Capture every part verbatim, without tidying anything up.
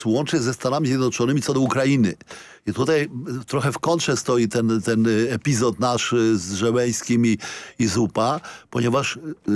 łącznie ze Stanami Zjednoczonymi co do Ukrainy. I tutaj trochę w kontrze stoi ten, ten epizod nasz z Żeleńskim i, i Zupa, ponieważ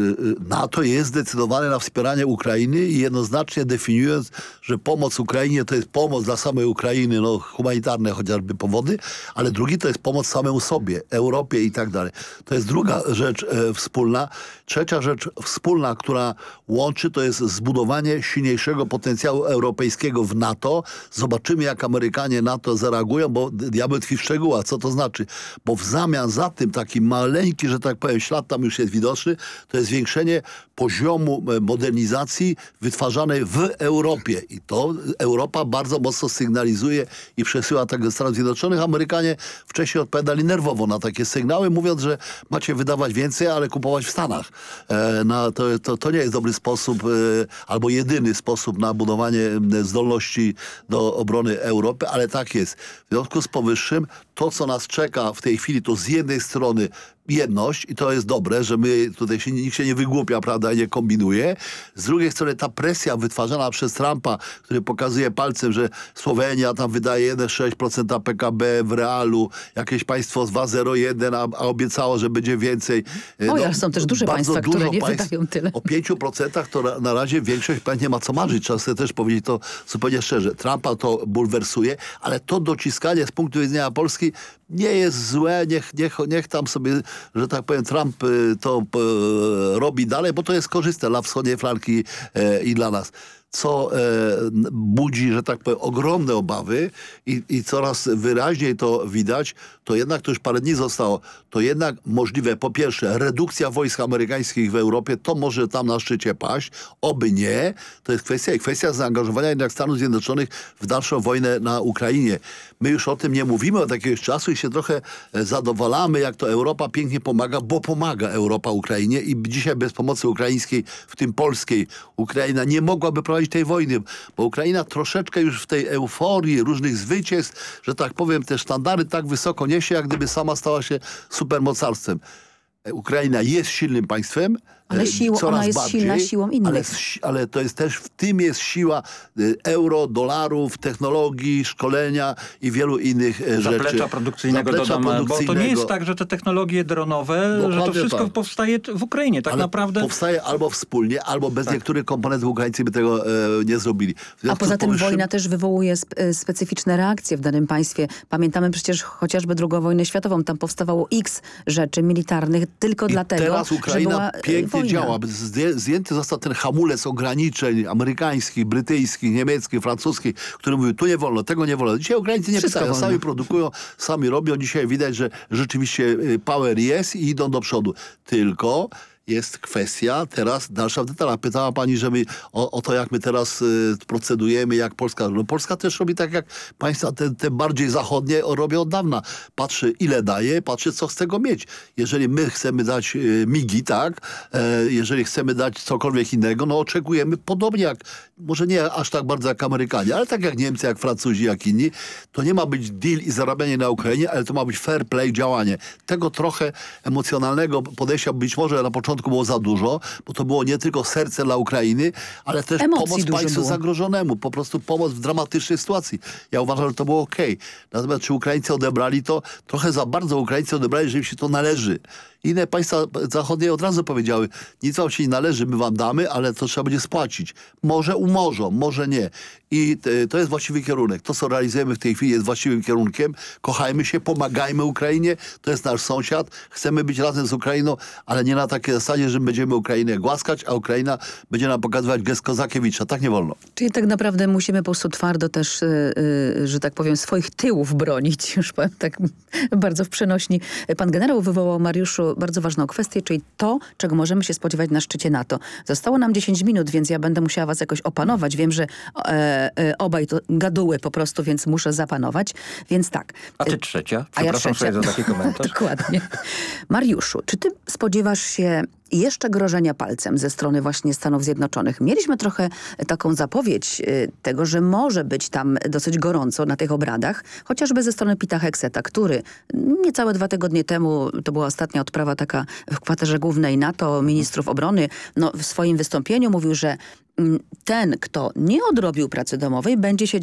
NATO jest zdecydowane na wspieranie Ukrainy i jednoznacznie definiując, że pomoc Ukrainie to jest pomoc dla samej Ukrainy, no humanitarne chociażby powody, ale drugi to jest pomoc samemu sobie, Europie i tak dalej. To jest druga rzecz e, wspólna. Trzecia rzecz wspólna, która łączy, to jest zbudowanie silniejszego potencjału europejskiego w NATO. Zobaczymy, jak Amerykanie na to zareagują, bo diabeł tkwi w szczegółach. Co to znaczy? Bo w zamian za tym taki maleńki, że tak powiem, ślad tam już jest widoczny, to jest zwiększenie poziomu modernizacji wytwarzanej w Europie. I to Europa bardzo mocno sygnalizuje i przesyła tak do Stanów Zjednoczonych. Amerykanie wcześniej odpowiadali nerwowo na takie sygnały, mówiąc, że macie wydawać więcej, ale kupować w Stanach. E, na, to, to, to nie jest dobry sposób, e, albo jedyny sposób na budowanie zdolności do obrony Europy, ale tak jest. W związku z powyższym to, co nas czeka w tej chwili, to z jednej strony jedność i to jest dobre, że my tutaj się, nikt się nie wygłupia, prawda, i nie kombinuje. Z drugiej strony ta presja wytwarzana przez Trumpa, który pokazuje palcem, że Słowenia tam wydaje jeden przecinek sześć procent P K B w realu, jakieś państwo z dwa przecinek zero jeden, a, a obiecało, że będzie więcej. O, no, ja, są też duże państwa, które nie wydają tyle. O pięciu procentach to na, na razie większość państw nie ma co marzyć. Trzeba sobie też powiedzieć to zupełnie szczerze. Trumpa to bulwersuje, ale to dociskanie z punktu widzenia Polski nie jest złe, niech, niech, niech tam sobie, że tak powiem, Trump to e, robi dalej, bo to jest korzystne dla wschodniej flanki e, i dla nas. Co e, budzi, że tak powiem, ogromne obawy i, i coraz wyraźniej to widać, to jednak, to już parę dni zostało, to jednak możliwe, po pierwsze, redukcja wojsk amerykańskich w Europie, to może tam na szczycie paść, oby nie, to jest kwestia, kwestia zaangażowania jednak Stanów Zjednoczonych w dalszą wojnę na Ukrainie. My już o tym nie mówimy od jakiegoś czasu i się trochę zadowalamy, jak to Europa pięknie pomaga, bo pomaga Europa Ukrainie i dzisiaj bez pomocy ukraińskiej, w tym polskiej, Ukraina nie mogłaby prowadzić tej wojny, bo Ukraina troszeczkę już w tej euforii różnych zwycięstw, że tak powiem, te sztandary tak wysoko niesie, jak gdyby sama stała się supermocarstwem. Ukraina jest silnym państwem, ale siła, coraz ona jest bardziej, silna siłą innych. Ale, ale to jest też, w tym jest siła euro, dolarów, technologii, szkolenia i wielu innych rzeczy. Zaplecza produkcyjnego Zaplecza dodam, produkcyjnego. bo to nie jest tak, że te technologie dronowe, Dokładnie że to wszystko tak. powstaje w Ukrainie. Tak ale naprawdę powstaje albo wspólnie, albo bez tak. niektórych komponentów Ukraińcy by tego e, nie zrobili. A poza tym powyższym... wojna też wywołuje spe specyficzne reakcje w danym państwie. Pamiętamy przecież chociażby drugą wojnę światową. Tam powstawało X rzeczy militarnych tylko I dlatego, teraz Ukraina że była pięknie wojna. działa. Zdjęty został ten hamulec ograniczeń amerykańskich, brytyjskich, niemieckich, francuskich, który mówił, tu nie wolno, tego nie wolno. Dzisiaj Ukraińcy nie Wszystko pytają, wolno. sami produkują, sami robią. Dzisiaj widać, że rzeczywiście power jest i idą do przodu. Tylko jest kwestia teraz dalsza w detalach. Pytała pani, że my, o, o to, jak my teraz y, procedujemy, jak Polska. No Polska też robi tak, jak państwa te, te bardziej zachodnie robią od dawna. Patrzy, ile daje, patrzy, co z tego mieć. Jeżeli my chcemy dać y, migi, tak, e, jeżeli chcemy dać cokolwiek innego, no oczekujemy podobnie jak, może nie aż tak bardzo jak Amerykanie, ale tak jak Niemcy, jak Francuzi, jak inni, to nie ma być deal i zarabianie na Ukrainie, ale to ma być fair play, działanie. Tego trochę emocjonalnego podejścia być może na początku było za dużo, bo to było nie tylko serce dla Ukrainy, ale też Emocji pomoc dużo państwu było. zagrożonemu. Po prostu pomoc w dramatycznej sytuacji. Ja uważam, że to było okej. Natomiast czy Ukraińcy odebrali to? Trochę za bardzo Ukraińcy odebrali, że im się to należy. Inne państwa zachodnie od razu powiedziały, nic wam się nie należy, my wam damy, ale to trzeba będzie spłacić. Może umorzą, może nie. I to jest właściwy kierunek. To, co realizujemy w tej chwili, jest właściwym kierunkiem. Kochajmy się, pomagajmy Ukrainie. To jest nasz sąsiad. Chcemy być razem z Ukrainą, ale nie na takiej zasadzie, że będziemy Ukrainę głaskać, a Ukraina będzie nam pokazywać gest Kozakiewicza. Tak nie wolno. Czyli tak naprawdę musimy po prostu twardo też, yy, yy, że tak powiem, swoich tyłów bronić. Już powiem tak bardzo w przenośni. Pan generał wywołał, Mariuszu, bardzo ważną kwestię, czyli to, czego możemy się spodziewać na szczycie NATO. Zostało nam dziesięć minut, więc ja będę musiała was jakoś opanować. Wiem, że e, e, obaj to gaduły po prostu, więc muszę zapanować. Więc tak. A ty trzecia? A ja Przepraszam trzecia. sobie za taki komentarz. Dokładnie. Mariuszu, czy ty spodziewasz się jeszcze grożenia palcem ze strony właśnie Stanów Zjednoczonych? Mieliśmy trochę taką zapowiedź y, tego, że może być tam dosyć gorąco na tych obradach, chociażby ze strony Pita Hegseta, który niecałe dwa tygodnie temu, to była ostatnia odprawa taka w kwaterze głównej NATO, ministrów obrony, no, w swoim wystąpieniu mówił, że ten, kto nie odrobił pracy domowej, będzie siedział